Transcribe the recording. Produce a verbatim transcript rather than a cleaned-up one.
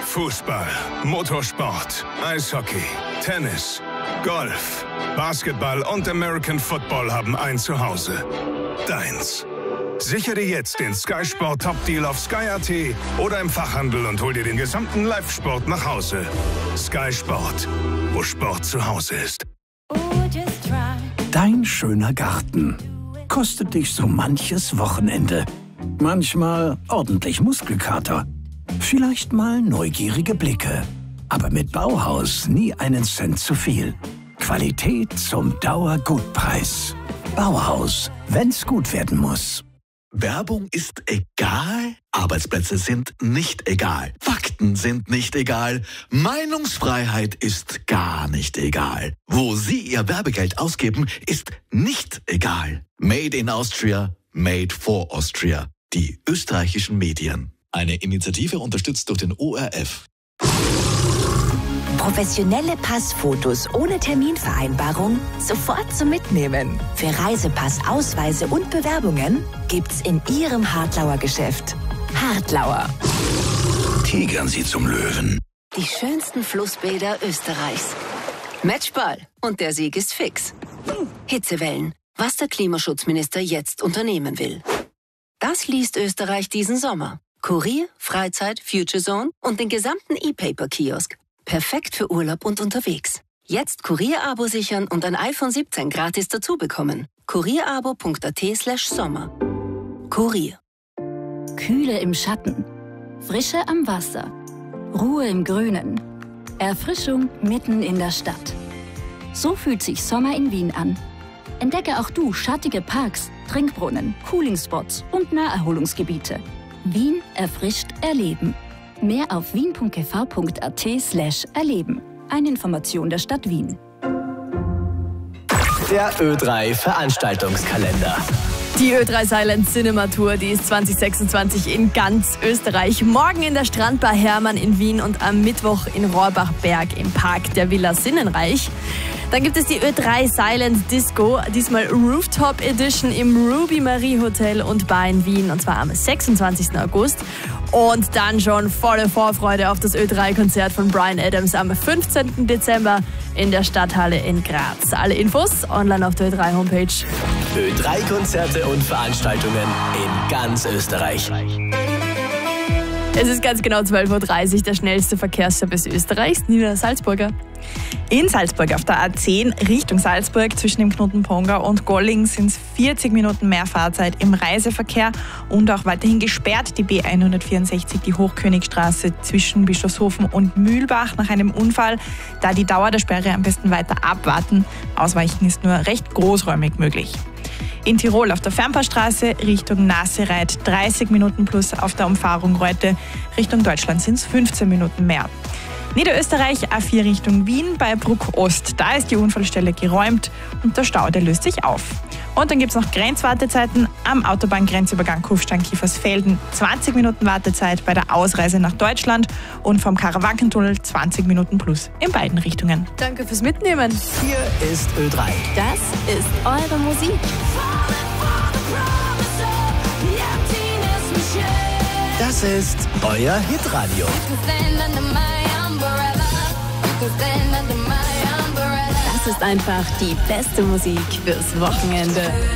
Fußball, Motorsport, Eishockey, Tennis, Golf, Basketball und American Football haben ein Zuhause. Deins. Sicher dir jetzt den Sky Sport Top Deal auf Sky Punkt A T oder im Fachhandel und hol dir den gesamten Live-Sport nach Hause. Sky Sport, wo Sport zu Hause ist. Dein schöner Garten kostet dich so manches Wochenende. Manchmal ordentlich Muskelkater. Vielleicht mal neugierige Blicke. Aber mit Bauhaus nie einen Cent zu viel. Qualität zum Dauergutpreis. Bauhaus, wenn's gut werden muss. Werbung ist egal, Arbeitsplätze sind nicht egal, Fakten sind nicht egal, Meinungsfreiheit ist gar nicht egal. Wo Sie Ihr Werbegeld ausgeben, ist nicht egal. Made in Austria, made for Austria. Die österreichischen Medien. Eine Initiative unterstützt durch den O R F. Professionelle Passfotos ohne Terminvereinbarung sofort zum Mitnehmen. Für Reisepass, Ausweise und Bewerbungen gibt's in Ihrem Hartlauer Geschäft. Hartlauer. Tigern Sie zum Löwen. Die schönsten Flussbäder Österreichs. Matchball. Und der Sieg ist fix. Hitzewellen. Was der Klimaschutzminister jetzt unternehmen will. Das liest Österreich diesen Sommer. Kurier, Freizeit, Future Zone und den gesamten E-Paper-Kiosk. Perfekt für Urlaub und unterwegs. Jetzt Kurier-Abo sichern und ein iPhone siebzehn gratis dazu bekommen. kurierabo punkt at slash sommer. Kurier. Kühle im Schatten, Frische am Wasser, Ruhe im Grünen, Erfrischung mitten in der Stadt. So fühlt sich Sommer in Wien an. Entdecke auch du schattige Parks, Trinkbrunnen, Coolingspots und Naherholungsgebiete. Wien erfrischt erleben. Mehr auf wien punkt g v punkt at slash erleben. Eine Information der Stadt Wien. Der Ö drei Veranstaltungskalender. Die Ö drei Silent Cinema Tour, die ist zwanzig sechsundzwanzig in ganz Österreich. Morgen in der Strandbar Hermann in Wien und am Mittwoch in Rohrbachberg im Park der Villa Sinnenreich. Dann gibt es die Ö drei Silent Disco, diesmal Rooftop Edition im Ruby Marie Hotel und Bar in Wien, und zwar am sechsundzwanzigsten August. Und dann schon volle Vorfreude auf das Ö drei Konzert von Bryan Adams am fünfzehnten Dezember in der Stadthalle in Graz. Alle Infos online auf der Ö drei Homepage. Ö drei Konzerte und Veranstaltungen in ganz Österreich. Es ist ganz genau zwölf Uhr dreißig, der schnellste Verkehrsservice Österreichs, Nina Salzburger. In Salzburg auf der A zehn Richtung Salzburg zwischen dem Knoten Ponga und Golling sind es vierzig Minuten mehr Fahrzeit im Reiseverkehr und auch weiterhin gesperrt die B hundertvierundsechzig, die Hochkönigstraße zwischen Bischofshofen und Mühlbach nach einem Unfall. Da die Dauer der Sperre am besten weiter abwarten. Ausweichen ist nur recht großräumig möglich. In Tirol auf der Fernpassstraße Richtung Nassereit dreißig Minuten plus, auf der Umfahrung Reute Richtung Deutschland sind es fünfzehn Minuten mehr. Niederösterreich A vier Richtung Wien bei Bruck Ost, da ist die Unfallstelle geräumt und der Stau, der löst sich auf. Und dann gibt es noch Grenzwartezeiten am Autobahngrenzübergang Kufstein-Kiefersfelden, zwanzig Minuten Wartezeit bei der Ausreise nach Deutschland und vom Karawankentunnel zwanzig Minuten plus in beiden Richtungen. Danke fürs Mitnehmen. Hier ist Ö drei. Das ist eure Musik. Das ist euer Hitradio. Das ist einfach die beste Musik fürs Wochenende.